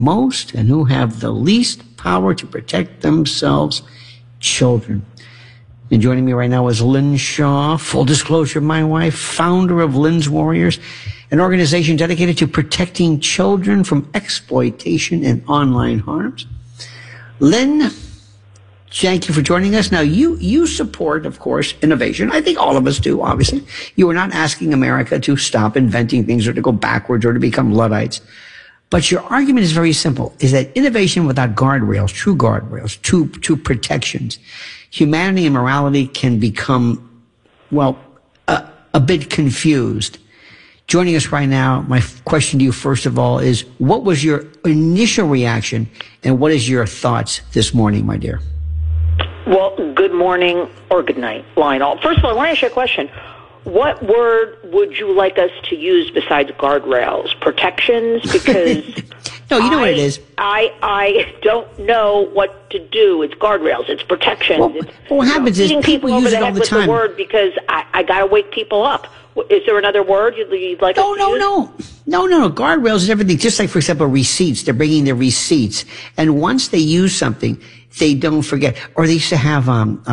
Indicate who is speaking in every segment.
Speaker 1: most and who have the least power to protect themselves, children. And joining me right now is Lynn Shaw, full disclosure, my wife, founder of Lynn's Warriors, an organization dedicated to protecting children from exploitation and online harms. Lynn, thank you for joining us. Now, you support, of course, innovation. I think all of us do, obviously. You are not asking America to stop inventing things or to go backwards or to become Luddites. But your argument is very simple, is that innovation without guardrails, true protections, humanity and morality can become, well, a bit confused. Joining us right now, my question to you, first of all, is what was your initial reaction and what is your thoughts this morning, my dear?
Speaker 2: Well, good morning or good night, Lionel. First of all, I want to ask you a question. What word would you like us to use besides guardrails? Protections? Because
Speaker 1: no, you know what it is.
Speaker 2: I don't know what to do. It's guardrails. It's protections.
Speaker 1: Well, what happens is people use it all the time.
Speaker 2: The word because I got to wake people up. Is there another word you'd like us to use? No. Guardrails
Speaker 1: is everything. Just like, for example, receipts. They're bringing their receipts, and once they use something, they don't forget. Or they used to have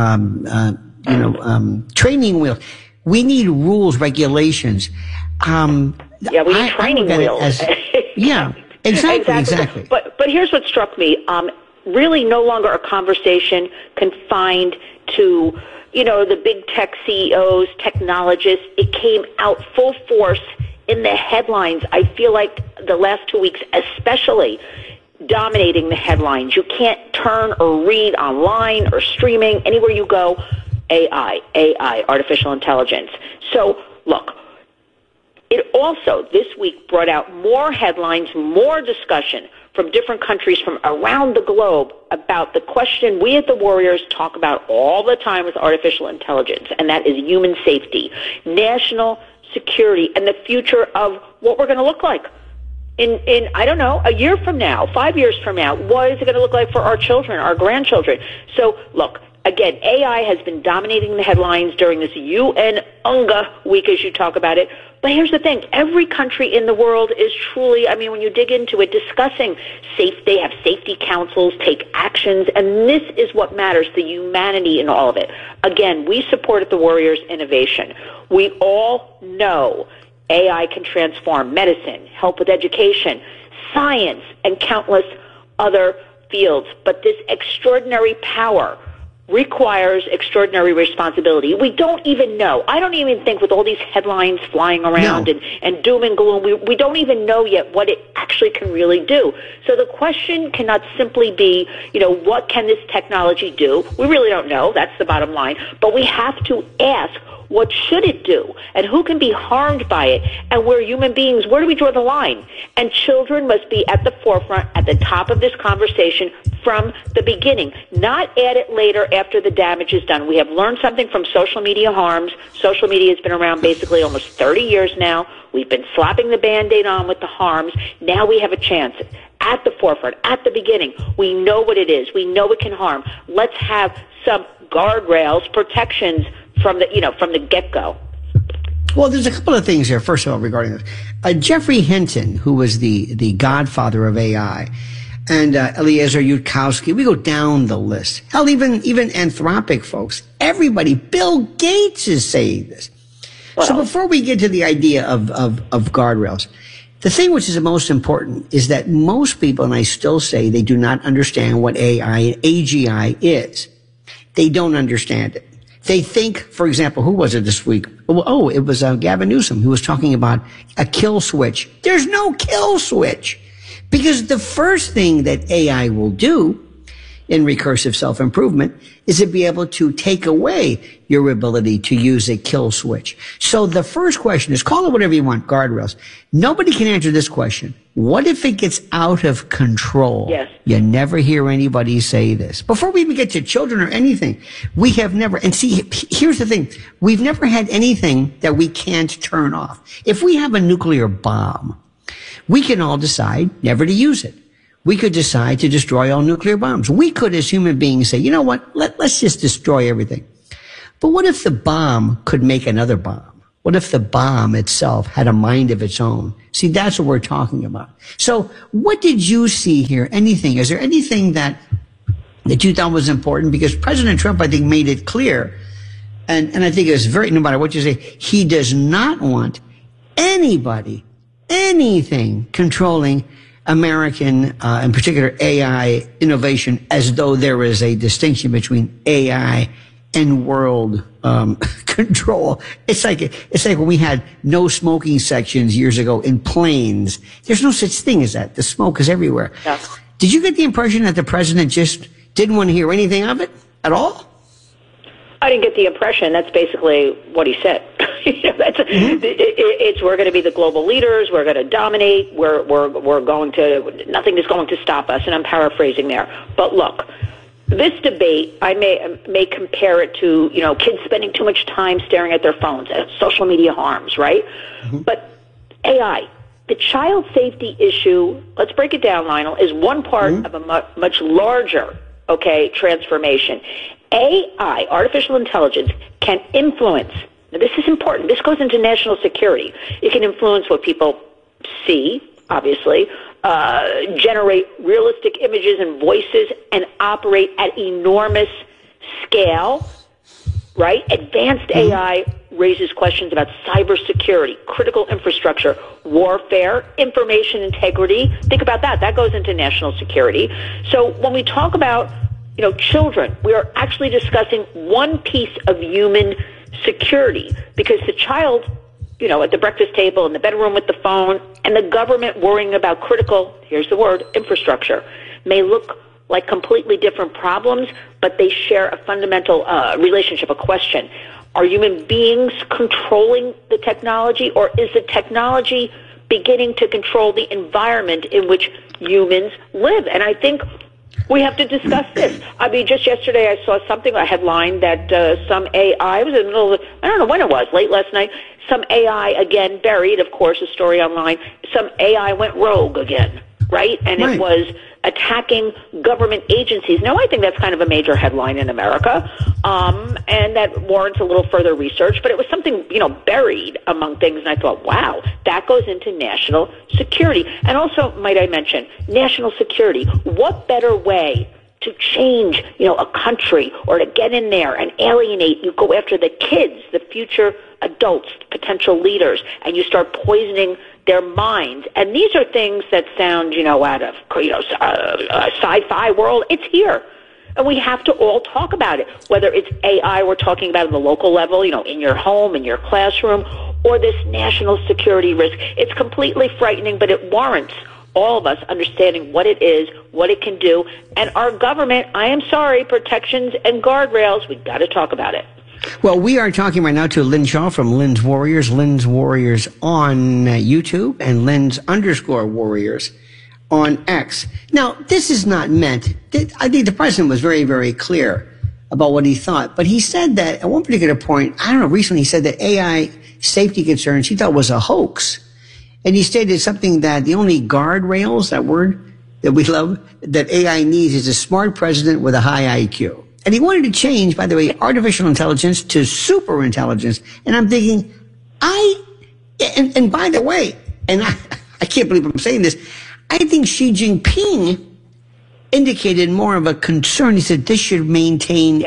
Speaker 1: training wheels. We need rules, regulations.
Speaker 2: We need training wheels.
Speaker 1: Yeah, exactly.
Speaker 2: But here's what struck me. Really no longer a conversation confined to, the big tech CEOs, technologists. It came out full force in the headlines. I feel like the last 2 weeks especially dominating the headlines. You can't turn or read online or streaming, anywhere you go. AI, artificial intelligence. So, look, it also this week brought out more headlines, more discussion from different countries from around the globe about the question we at the Warriors talk about all the time with artificial intelligence, and that is human safety, national security, and the future of what we're going to look like. In I don't know, a year from now, 5 years from now, what is it going to look like for our children, our grandchildren? So, look, again, AI has been dominating the headlines during this UN UNGA week, as you talk about it. But here's the thing. Every country in the world is truly, when you dig into it, discussing they have safety councils, take actions, and this is what matters, the humanity in all of it. Again, we support at the Warriors innovation. We all know AI can transform medicine, help with education, science, and countless other fields. But this extraordinary power requires extraordinary responsibility. We don't even know. I don't even think with all these headlines flying around and doom and gloom, we don't even know yet what it actually can really do. So the question cannot simply be, what can this technology do? We really don't know. That's the bottom line. But we have to ask, what should it do? And who can be harmed by it? And we're human beings. Where do we draw the line? And children must be at the forefront, at the top of this conversation from the beginning, not add it later after the damage is done. We have learned something from social media harms. Social media has been around basically almost 30 years now. We've been slapping the Band-Aid on with the harms. Now we have a chance at the forefront, at the beginning. We know what it is. We know it can harm. Let's have some guardrails, protections from the get-go.
Speaker 1: Well, there's a couple of things here. First of all, regarding this, Jeffrey Hinton, who was the godfather of AI, and Eliezer Yudkowsky, we go down the list. Hell, even Anthropic folks, everybody, Bill Gates is saying this. Well, so before we get to the idea of guardrails, the thing which is the most important is that most people, and I still say, they do not understand what AGI is. They don't understand it. They think, for example, who was it this week? Oh, it was Gavin Newsom who was talking about a kill switch. There's no kill switch. Because the first thing that AI will do in recursive self-improvement is to be able to take away your ability to use a kill switch. So the first question is, call it whatever you want, guardrails. Nobody can answer this question. What if it gets out of control?
Speaker 2: Yes.
Speaker 1: You never hear anybody say this. Before we even get to children or anything, we have never, and see, here's the thing. We've never had anything that we can't turn off. If we have a nuclear bomb, we can all decide never to use it. We could decide to destroy all nuclear bombs. We could, as human beings, say, you know what, let's just destroy everything. But what if the bomb could make another bomb? What if the bomb itself had a mind of its own? See, that's what we're talking about. So what did you see here? Anything? Is there anything that you thought was important? Because President Trump, I think, made it clear, and I think it's very, no matter what you say, he does not want anybody, anything controlling American, in particular AI innovation, as though there is a distinction between AI and world control. It's like when we had no smoking sections years ago in planes. There's no such thing as that. The smoke is everywhere. Yeah. Did you get the impression that the president just didn't want to hear anything of it at all?
Speaker 2: I didn't get the impression. That's basically what he said. It's we're going to be the global leaders. We're going to dominate. We're going to, nothing is going to stop us. And I'm paraphrasing there. But look, this debate, I may compare it to, kids spending too much time staring at their phones, at social media harms, right? Mm-hmm. But AI, the child safety issue, let's break it down, Lionel, is one part of a much larger, transformation. AI, artificial intelligence, can influence. Now, this is important. This goes into national security. It can influence what people see, obviously, generate realistic images and voices, and operate at enormous scale, right? Advanced AI raises questions about cybersecurity, critical infrastructure, warfare, information integrity. Think about that. That goes into national security. So when we talk about children, we are actually discussing one piece of human security, because the child, at the breakfast table, in the bedroom with the phone, and the government worrying about critical, here's the word, infrastructure, may look like completely different problems, but they share a fundamental relationship, a question. Are human beings controlling the technology, or is the technology beginning to control the environment in which humans live? And I think we have to discuss this. I mean, just yesterday I saw something, a headline that some AI, it was in the middle of, I don't know when it was, late last night, some AI, again, buried, of course, a story online, some AI went rogue again, right? And it was attacking government agencies. Now, I think that's kind of a major headline in America, and that warrants a little further research, but it was something, buried among things, and I thought, wow, that goes into national security. And also, might I mention, national security, what better way to change, a country, or to get in there and alienate, you go after the kids, the future adults, potential leaders, and you start poisoning their minds. And these are things that sound, out of, sci-fi world. It's here. And we have to all talk about it, whether it's AI we're talking about at the local level, in your home, in your classroom, or this national security risk. It's completely frightening, but it warrants all of us understanding what it is, what it can do. And our government, I am sorry, protections and guardrails, we've got to talk about it.
Speaker 1: Well, we are talking right now to Lynn Shaw from Lynn's Warriors on YouTube, and Lynn's_Warriors on X. Now, this is not meant, I think the president was very, very clear about what he thought, but he said that at one particular point, I don't know, recently he said that AI safety concerns he thought was a hoax. And he stated something that the only guardrails, that word that we love, that AI needs is a smart president with a high IQ. And he wanted to change, by the way, artificial intelligence to super intelligence. And I'm thinking, and by the way, and I can't believe I'm saying this, I think Xi Jinping indicated more of a concern. He said this should maintain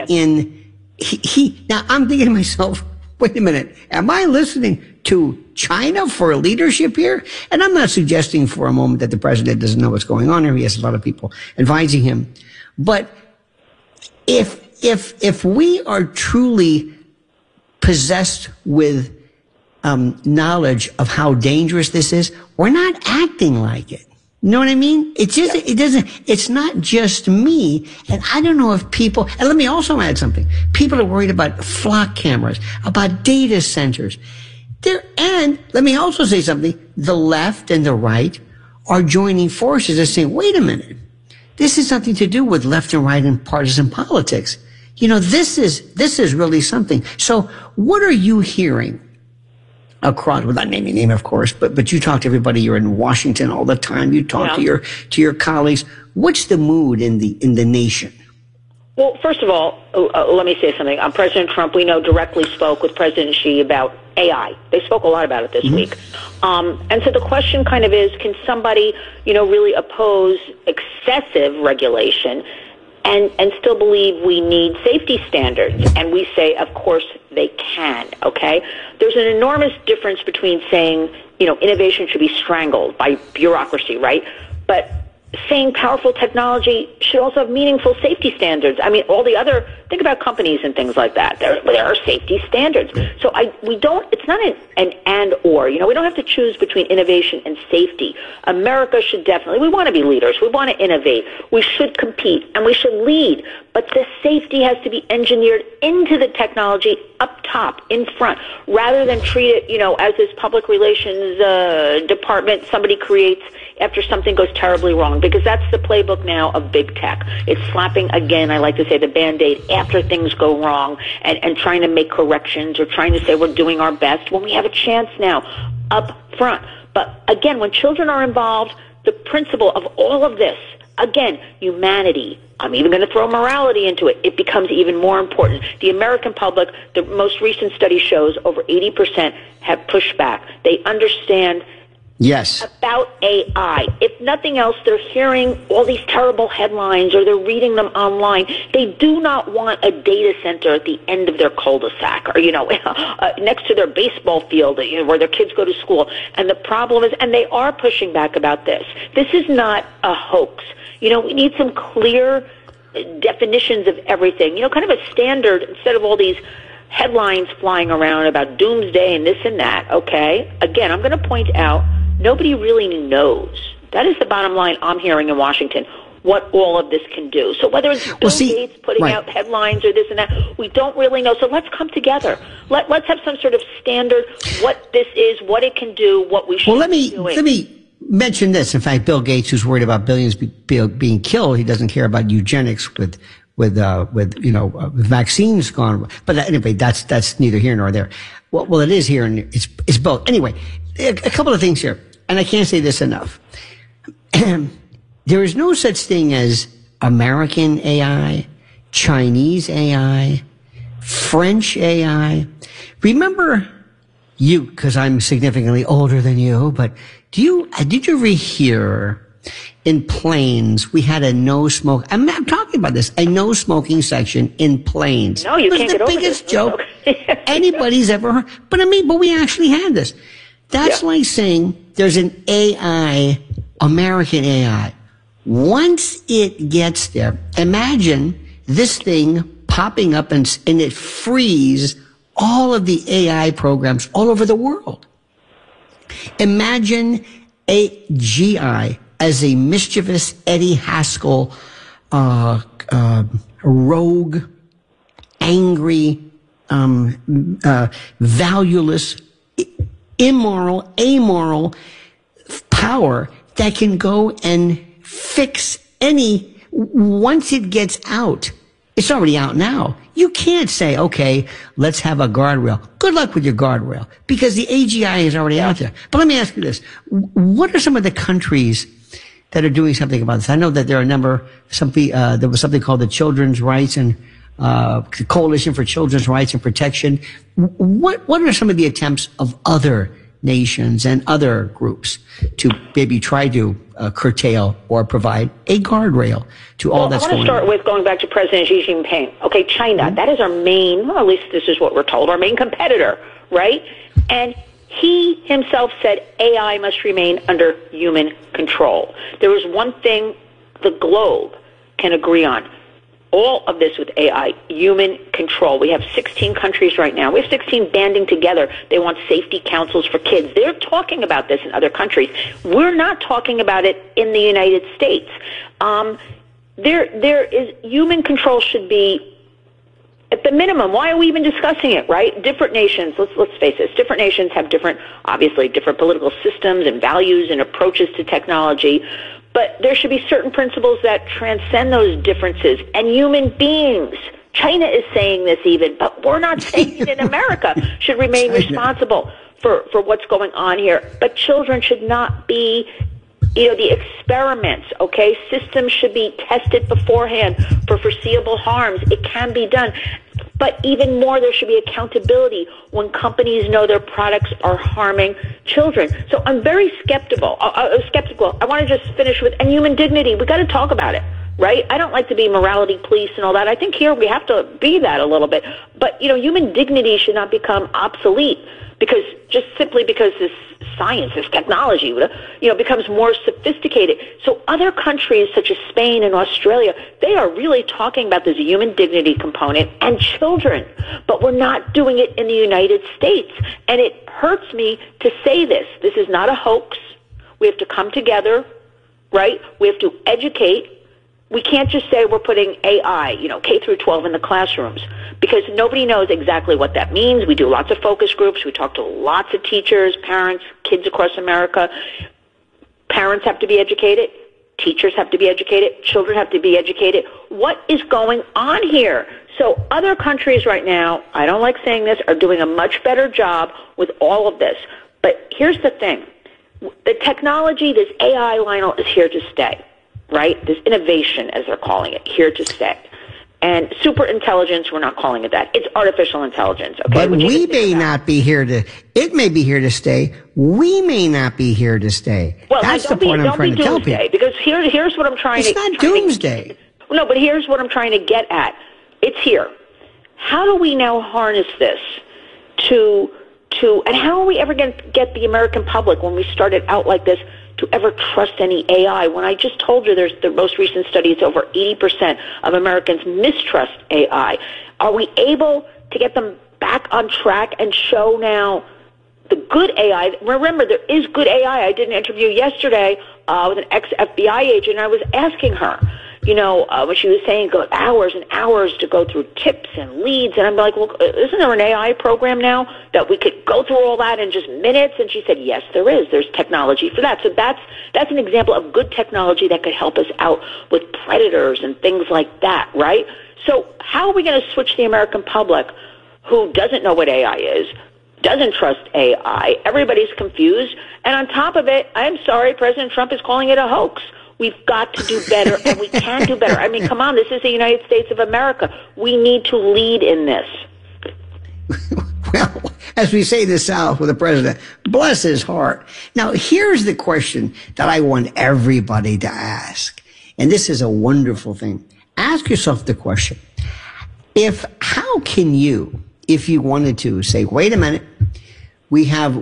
Speaker 1: now I'm thinking to myself, wait a minute, am I listening to China for leadership here? And I'm not suggesting for a moment that the president doesn't know what's going on here. He has a lot of people advising him. But if we are truly possessed with knowledge of how dangerous this is, we're not acting like it. You know what I mean? It's not just me. And I don't know if people, and let me also add something. People are worried about flock cameras, about data centers. And let me also say something. The left and the right are joining forces and saying, wait a minute. This has nothing to do with left and right and partisan politics. This is really something. So what are you hearing across, without naming name, of course, but you talk to everybody. You're in Washington all the time. You talk to your colleagues. What's the mood in the nation?
Speaker 2: Well, first of all, let me say something. President Trump, we know, directly spoke with President Xi about AI. They spoke a lot about it this week. And so the question kind of is, can somebody, really oppose excessive regulation and still believe we need safety standards? And we say, of course, they can, okay? There's an enormous difference between saying, innovation should be strangled by bureaucracy, right? But saying powerful technology should also have meaningful safety standards. I mean, think about companies and things like that. There are safety standards. So it's not an and or, we don't have to choose between innovation and safety. America should we want to be leaders. We want to innovate. We should compete and we should lead. But the safety has to be engineered into the technology up top, in front, rather than treat it, as this public relations department somebody creates after something goes terribly wrong, because that's the playbook now of big tech. It's slapping, again, I like to say, the Band-Aid after things go wrong and trying to make corrections or trying to say we're doing our best when we have a chance now up front. But again, when children are involved, the principle of all of this, again, humanity, I'm even going to throw morality into it. It becomes even more important. The American public, the most recent study shows over 80% have pushed back. They understand about AI. If nothing else, they're hearing all these terrible headlines or they're reading them online. They do not want a data center at the end of their cul-de-sac or, next to their baseball field where their kids go to school. And the problem is, and they are pushing back about this, this is not a hoax. We need some clear definitions of everything. Kind of a standard instead of all these headlines flying around about doomsday and this and that, okay? Again, I'm going to point out, nobody really knows. That is the bottom line I'm hearing in Washington, what all of this can do. So whether it's Bill Gates putting out headlines or this and that, we don't really know. So let's come together. Let's have some sort of standard, what this is, what it can do, what we should be doing.
Speaker 1: Let me mention this. In fact, Bill Gates, who's worried about billions being killed, he doesn't care about eugenics with vaccines gone. But anyway, that's neither here nor there. Well, it is here and it's both. Anyway, a couple of things here, and I can't say this enough. There is no such thing as American AI, Chinese AI, French AI. Remember you, because I'm significantly older than you, but did you ever hear in planes we had a no smoke? I'm talking about this, a no smoking section in planes.
Speaker 2: No, you can't get over this.
Speaker 1: It was the biggest joke anybody's ever heard. But we actually had this. That's like saying there's an AI, American AI. Once it gets there, imagine this thing popping up and it frees all of the AI programs all over the world. Imagine AGI as a mischievous Eddie Haskell, rogue, angry, valueless, immoral, amoral power that can go and fix once it gets out. It's already out now. You can't say, okay, let's have a guardrail. Good luck with your guardrail, because the AGI is already out there. But let me ask you this. What are some of the countries that are doing something about this? I know that there are a number, there was something called the Children's Rights and Coalition for Children's Rights and Protection. What are some of the attempts of other nations and other groups to maybe try to curtail or provide a guardrail to all that's going on?
Speaker 2: I want to start with going back to President Xi Jinping. Okay, China, that is our main, well, at least this is what we're told, our main competitor, right? And he himself said AI must remain under human control. There is one thing the globe can agree on. All of this with AI, human control. We have 16 countries right now. We have 16 banding together. They want safety councils for kids. They're talking about this in other countries. We're not talking about it in the United States. There is human control should be at the minimum. Why are we even discussing it, right? Different nations, let's face it, different nations have obviously different political systems and values and approaches to technology. But there should be certain principles that transcend those differences. And human beings, China is saying this even, but we're not saying it in America, should remain responsible for what's going on here. But children should not be The experiments, okay? Systems should be tested beforehand for foreseeable harms. It can be done. But even more, there should be accountability when companies know their products are harming children. So I'm very skeptical. I want to just finish with, and human dignity. We got to talk about it, right? I don't like to be morality police and all that. I think here we have to be that a little bit. But, human dignity should not become obsolete just simply because this science, this technology, becomes more sophisticated. So other countries such as Spain and Australia, they are really talking about this human dignity component and children, but we're not doing it in the United States. And it hurts me to say this. This is not a hoax. We have to come together, right? We have to educate. We can't just say we're putting AI, K through 12 in the classrooms, because nobody knows exactly what that means. We do lots of focus groups. We talk to lots of teachers, parents, kids across America. Parents have to be educated. Teachers have to be educated. Children have to be educated. What is going on here? So other countries right now, I don't like saying this, are doing a much better job with all of this. But here's the thing. The technology, this AI, Lionel, is here to stay. Right? This innovation, as they're calling it, here to stay. And super intelligence, we're not calling it that. It's artificial intelligence. Okay?
Speaker 1: But we may not be here it may be here to stay. We may not be here to stay.
Speaker 2: Well,
Speaker 1: that's the point I'm trying to tell people.
Speaker 2: Because here's what I'm trying to...
Speaker 1: It's not doomsday.
Speaker 2: No, but here's what I'm trying to get at. It's here. How do we now harness this and how are we ever going to get the American public, when we started out like this, to ever trust any AI? When I just told you there's the most recent study, it's over 80% of Americans mistrust AI. Are we able to get them back on track and show now the good AI? Remember, there is good AI. I did an interview yesterday with an ex-FBI agent, and I was asking her, when she was saying go hours and hours to go through tips and leads, and I'm like, well, isn't there an AI program now that we could go through all that in just minutes? And she said, yes, there is. There's technology for that. So that's an example of good technology that could help us out with predators and things like that, right? So how are we going to switch the American public who doesn't know what AI is, doesn't trust AI? Everybody's confused. And on top of it, I'm sorry, President Trump is calling it a hoax. We've got to do better, and we can do better. I mean, come on, this is the United States of America. We need to lead in this.
Speaker 1: Well, as we say in the South with the president, bless his heart. Now, here's the question that I want everybody to ask, and this is a wonderful thing. Ask yourself the question, how can you, if you wanted to, say, wait a minute, we are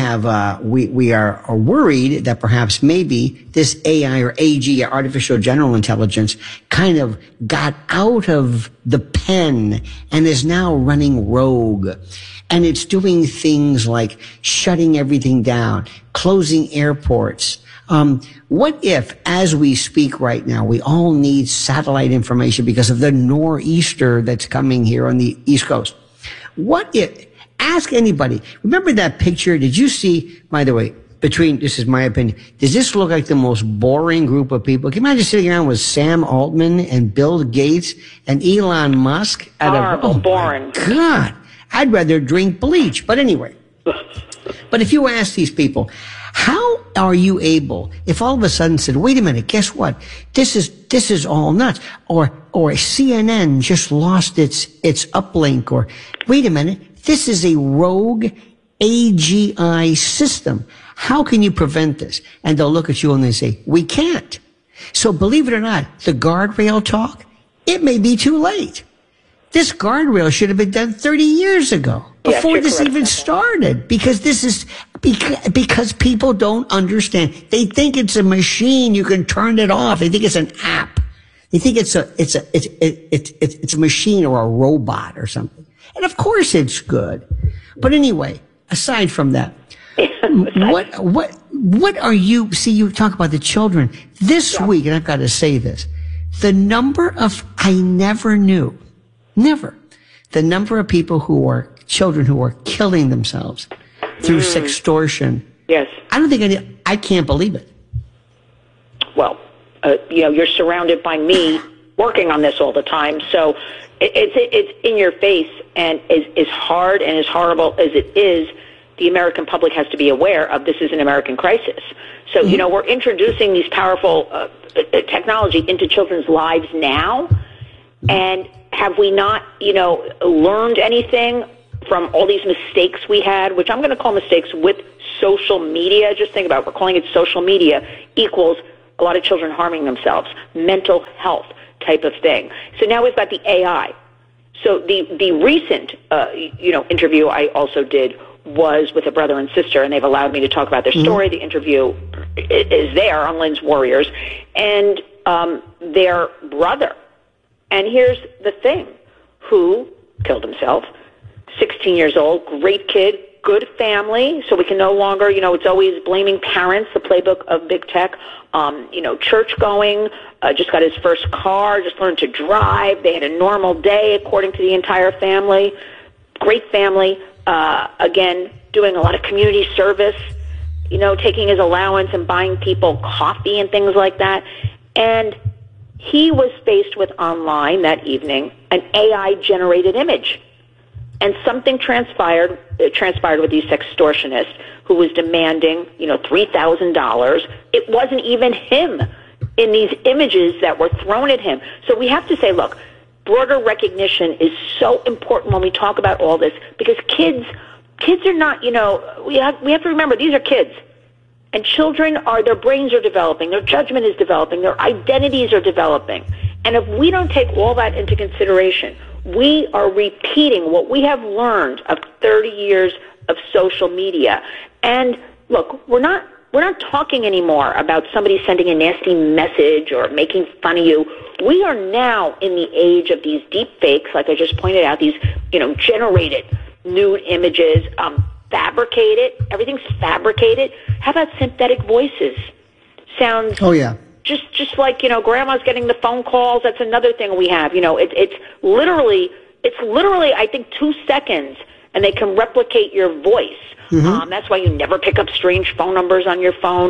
Speaker 1: worried that perhaps maybe this AI or AG, artificial general intelligence, kind of got out of the pen and is now running rogue. And it's doing things like shutting everything down, closing airports. What if, as we speak right now, we all need satellite information because of the nor'easter that's coming here on the East Coast? What if... Ask anybody. Remember that picture? Did you see, by the way, this is my opinion, does this look like the most boring group of people? Can you imagine sitting around with Sam Altman and Bill Gates and Elon Musk?
Speaker 2: Boring.
Speaker 1: God, I'd rather drink bleach. But anyway, but if you ask these people, how are you able, if all of a sudden said, wait a minute, guess what? This is all nuts. Or CNN just lost its uplink, or wait a minute, this is a rogue AGI system. How can you prevent this? And they'll look at you and they say, we can't. So believe it or not, the guardrail talk, it may be too late. This guardrail should have been done 30 years ago, before this even started, because because people don't understand. They think it's a machine. You can turn it off. They think it's an app. They think it's a machine or a robot or something. And of course it's good. But anyway, aside from that, what are you, see, you talk about the children this week, and I've got to say this, the number of, I never knew, the number of people children who are killing themselves through sextortion.
Speaker 2: Yes.
Speaker 1: I can't believe it.
Speaker 2: Well, you're surrounded by me working on this all the time. So it's in your face, and as hard and as horrible as it is, the American public has to be aware of this is an American crisis. So, you know, we're introducing these powerful technology into children's lives now. And have we not, you know, learned anything from all these mistakes we had, which I'm going to call mistakes with social media? Just think about it. We're calling it social media equals a lot of children harming themselves, mental health type of thing. So now we've got the AI. So the recent, interview I also did was with a brother and sister, and they've allowed me to talk about their story. The interview is there on Lynn's Warriors, and their brother. And here's the thing, who killed himself, 16 years old, great kid, good family, so we can no longer, you know, it's always blaming parents, the playbook of big tech, church going, just got his first car, just learned to drive. They had a normal day according to the entire family. Great family. Again, doing a lot of community service, you know, taking his allowance and buying people coffee and things like that. And he was faced with online that evening an AI-generated image. And something transpired with these sextortionists who was demanding, you know, $3,000. It wasn't even him in these images that were thrown at him. So we have to say, look, broader recognition is so important when we talk about all this, because kids are not, you know, we have to remember these are kids. And children their brains are developing, their judgment is developing, their identities are developing. And if we don't take all that into consideration, we are repeating what we have learned of 30 years of social media. And look, we're not talking anymore about somebody sending a nasty message or making fun of you. We are now in the age of these deep fakes, like I just pointed out, these, you know, generated nude images, fabricated. Everything's fabricated. How about synthetic voices? Sounds just like, you know, grandma's getting the phone calls. That's another thing we have. You know, it's literally I think 2 seconds, and they can replicate your voice. That's why you never pick up strange phone numbers on your phone.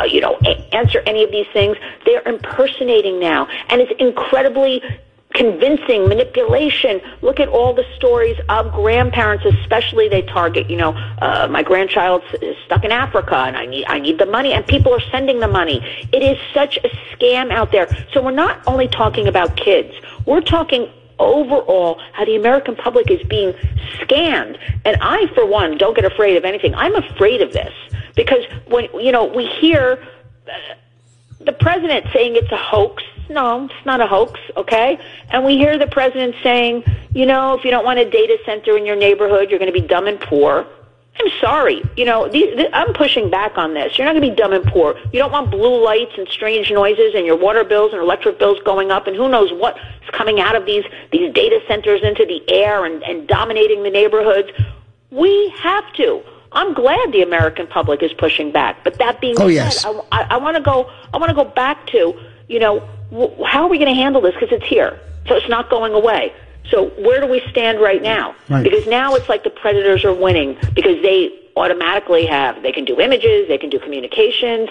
Speaker 2: Answer any of these things. They're impersonating now, and it's incredibly convincing manipulation. Look at all the stories of grandparents, especially they target, you know, my grandchild is stuck in Africa and I need the money, and people are sending the money. It is such a scam out there. So we're not only talking about kids, we're talking overall how the American public is being scammed. And I, for one, don't get afraid of anything. I'm afraid of this because when, you know, we hear the president saying it's a hoax. No, it's not a hoax, okay? And we hear the president saying, you know, if you don't want a data center in your neighborhood, you're going to be dumb and poor. I'm sorry. You know, I'm pushing back on this. You're not going to be dumb and poor. You don't want blue lights and strange noises and your water bills and electric bills going up and who knows what's coming out of these data centers into the air and dominating the neighborhoods. We have to. I'm glad the American public is pushing back. But that being said,
Speaker 1: yes.
Speaker 2: I want to go back to, you know, how are we going to handle this? Because it's here. So it's not going away. So where do we stand right now?
Speaker 1: Right.
Speaker 2: Because now it's like the predators are winning because they automatically they can do images, they can do communications,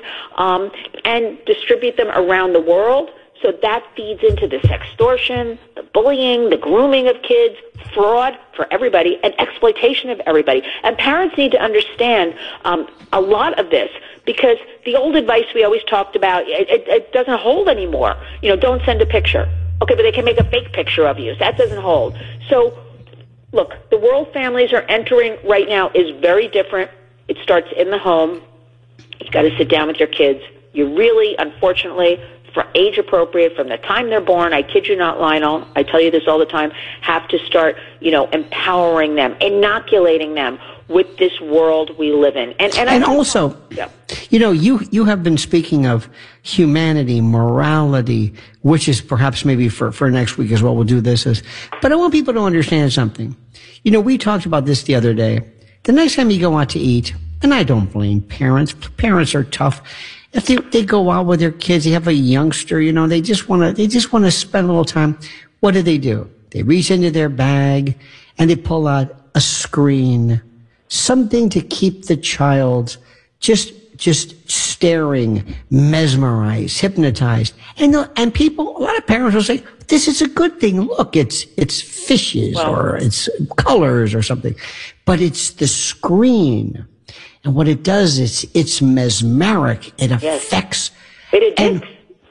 Speaker 2: and distribute them around the world. So that feeds into the sextortion, the bullying, the grooming of kids, fraud for everybody, and exploitation of everybody. And parents need to understand a lot of this because the old advice we always talked about, it doesn't hold anymore. You know, don't send a picture. Okay, but they can make a fake picture of you. So that doesn't hold. So, look, the world families are entering right now is very different. It starts in the home. You've got to sit down with your kids. You really, unfortunately, for age appropriate, from the time they're born, I kid you not, Lionel, I tell you this all the time, have to start, you know, empowering them, inoculating them with this world we live in. And
Speaker 1: also, you know, you have been speaking of humanity, morality, which is perhaps maybe for next week as well. We'll do this but I want people to understand something. You know, we talked about this the other day. The next time you go out to eat, and I don't blame parents. Parents are tough. If they go out with their kids, they have a youngster, you know, they just want to spend a little time. What do? They reach into their bag and they pull out a screen, something to keep the child just just staring, mesmerized, hypnotized. And people, a lot of parents will say, this is a good thing. Look, it's fishes or it's colors or something. But it's the screen. And what it does is it's mesmeric. It affects.
Speaker 2: It addicts.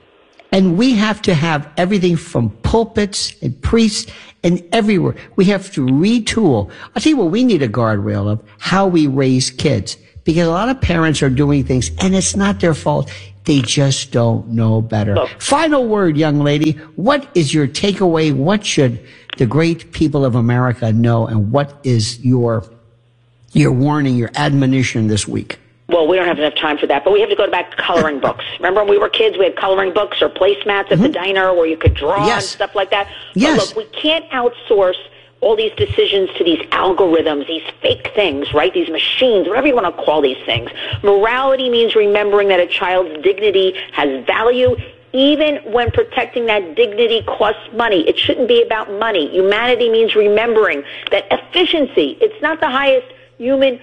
Speaker 1: And we have to have everything from pulpits and priests and everywhere. We have to retool. I'll tell you what we need a guardrail of: how we raise kids. Because a lot of parents are doing things and it's not their fault. They just don't know better. Look. Final word, young lady. What is your takeaway? What should the great people of America know? And what is your warning, your admonition this week?
Speaker 2: Well, we don't have enough time for that, but we have to go back to coloring books. Remember when we were kids, we had coloring books or placemats at the diner where you could draw and stuff like that?
Speaker 1: Yes.
Speaker 2: But look, we can't outsource all these decisions to these algorithms, these fake things, right? These machines, whatever you want to call these things. Morality means remembering that a child's dignity has value, even when protecting that dignity costs money. It shouldn't be about money. Humanity means remembering that efficiency, it's not the highest human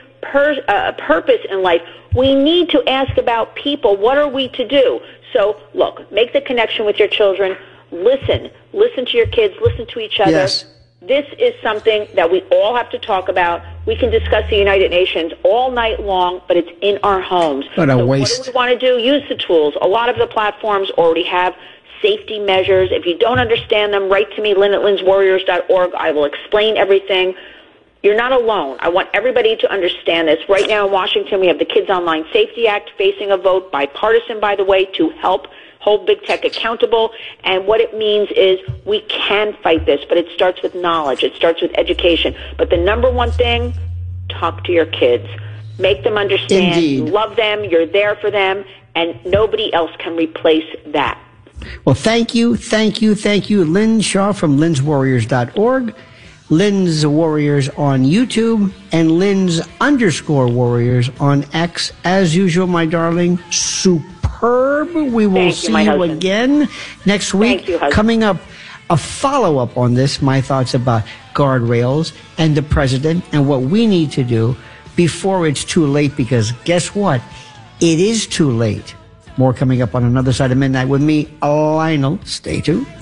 Speaker 2: purpose in life. We need to ask about people. What are we to do? So, look, make the connection with your children. Listen to your kids. Listen to each other.
Speaker 1: Yes.
Speaker 2: This is something that we all have to talk about. We can discuss the United Nations all night long, but it's in our homes.
Speaker 1: What a waste.
Speaker 2: What do we want to do? Use the tools. A lot of the platforms already have safety measures. If you don't understand them, write to me, Lynn at linswarriors.org. I will explain everything. You're not alone. I want everybody to understand this. Right now in Washington, we have the Kids Online Safety Act facing a vote, bipartisan, by the way, to help hold big tech accountable. And what it means is we can fight this, but it starts with knowledge. It starts with education. But the number one thing, talk to your kids. Make them understand.
Speaker 1: Indeed.
Speaker 2: You love them. You're there for them. And nobody else can replace that.
Speaker 1: Well, thank you. Lynn Shaw from linswarriors.org. Lynn's Warriors on YouTube, and Lynn's_Warriors on X. As usual, my darling, superb. We will see you again next week. Coming up, a follow-up on this, my thoughts about guardrails and the president and what we need to do before it's too late, because guess what? It is too late. More coming up on Another Side of Midnight with me, Lionel. Stay tuned.